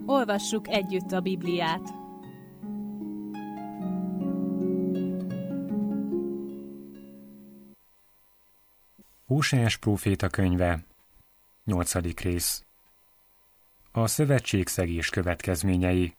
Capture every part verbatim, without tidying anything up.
Olvassuk együtt a Bibliát. Hóseás próféta könyve, nyolcadik rész. A szövetségszegés következményei.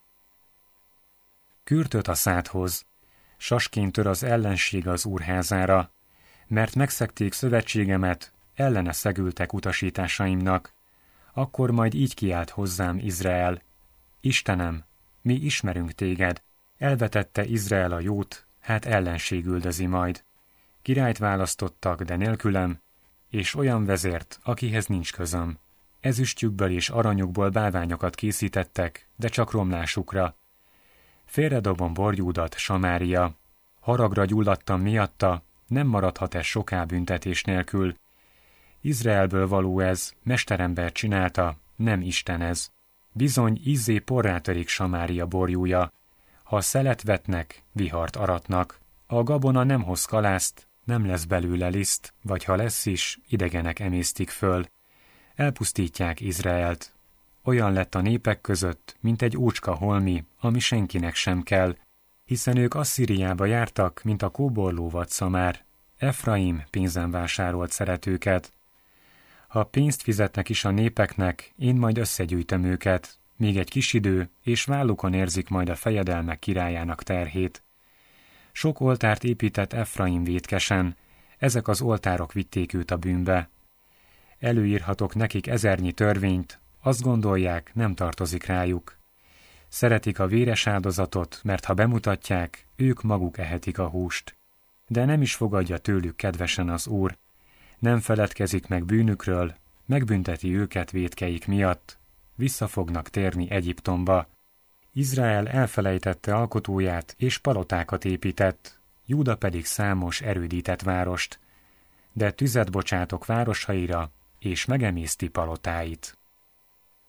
Kürtöt a szádhoz, sasként tör az ellenség az Úr házára, mert megszegték szövetségemet, ellene szegültek utasításaimnak. Akkor majd így kiált hozzám Izrael: Istenem, mi ismerünk téged, elvetette Izrael a jót, hát ellenség üldözi majd. Királyt választottak, de nélkülem, és olyan vezért, akihez nincs közöm. Ezüstjükből és aranyukból bálványokat készítettek, de csak romlásukra. Félredobom borjúdat, Samária. Haragra gyulladtam miatta, nem maradhat ez soká büntetés nélkül. Izraelből való ez, mesterember csinálta, nem Isten ez. Bizony izzé porrá törik Samária borjúja. Ha szelet vetnek, vihart aratnak. A gabona nem hoz kalászt, nem lesz belőle liszt, vagy ha lesz is, idegenek emésztik föl. Elpusztítják Izraelt. Olyan lett a népek között, mint egy ócska holmi, ami senkinek sem kell, hiszen ők Asszíriába jártak, mint a kóborló vadszamár. Efraim pénzen vásárolt szeretőket. Ha pénzt fizetnek is a népeknek, én majd összegyűjtöm őket, még egy kis idő, és vállukon érzik majd a fejedelmek királyának terhét. Sok oltárt épített Efraim vétkesen, ezek az oltárok vitték őt a bűnbe. Előírhatok nekik ezernyi törvényt, azt gondolják, nem tartozik rájuk. Szeretik a véres áldozatot, mert ha bemutatják, ők maguk ehetik a húst. De nem is fogadja tőlük kedvesen az Úr. Nem feledkezik meg bűnükről, megbünteti őket vétkeik miatt. Vissza fognak térni Egyiptomba. Izrael elfelejtette alkotóját és palotákat épített, Júda pedig számos erődített várost. De tüzet bocsátok városaira, és megemészti palotáit.